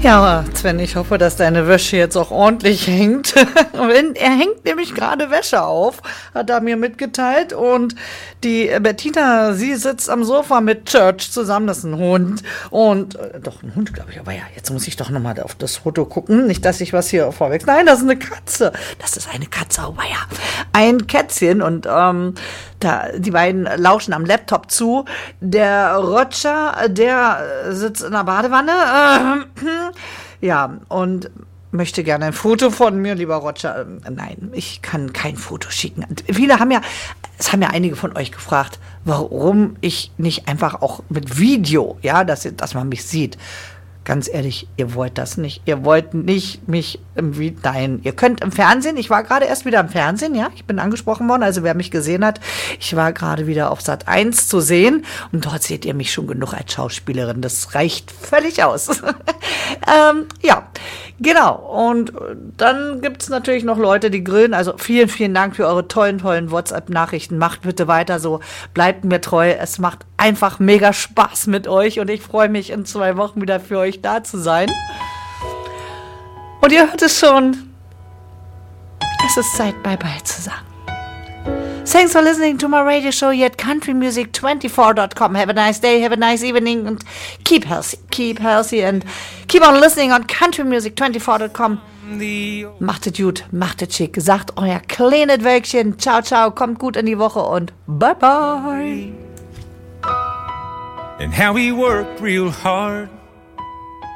Ja, Sven, ich hoffe, dass deine Wäsche jetzt auch ordentlich hängt. Er hängt nämlich gerade Wäsche auf, hat er mir mitgeteilt. Und die Bettina, sie sitzt am Sofa mit Church zusammen, das ist ein Hund. Und, doch, ein Hund, glaube ich. Aber ja, jetzt muss ich doch nochmal auf das Foto gucken. Nicht, dass ich was hier vorwechsel. Nein, das ist eine Katze. Das ist eine Katze, oh ja. Ein Kätzchen und, die beiden lauschen am Laptop zu. Der Roger, der sitzt in der Badewanne. Ja, und möchte gerne ein Foto von mir, lieber Roger. Nein, ich kann kein Foto schicken. Es haben ja einige von euch gefragt, warum ich nicht einfach auch mit Video, ja, dass man mich sieht. Ganz ehrlich, ihr wollt das nicht. Ihr wollt nicht mich nein, ihr könnt im Fernsehen, ich war gerade erst wieder im Fernsehen, ja, ich bin angesprochen worden, also wer mich gesehen hat, ich war gerade wieder auf Sat.1 zu sehen und dort seht ihr mich schon genug als Schauspielerin, das reicht völlig aus. Ja, genau, und dann gibt's natürlich noch Leute, die grillen, also vielen, vielen Dank für eure tollen WhatsApp-Nachrichten, macht bitte weiter so, bleibt mir treu, es macht einfach mega Spaß mit euch und ich freue mich in 2 Wochen wieder für euch da zu sein. Und ihr hört es schon, es ist Zeit, Bye-Bye zu sagen. Thanks for listening to my radio show here at countrymusic24.com. Have a nice day, have a nice evening and keep healthy and keep on listening on countrymusic24.com. Macht es gut, macht es schick. Sagt euer kleines Wölkchen. Ciao, ciao, kommt gut in die Woche und Bye-Bye. And how we worked real hard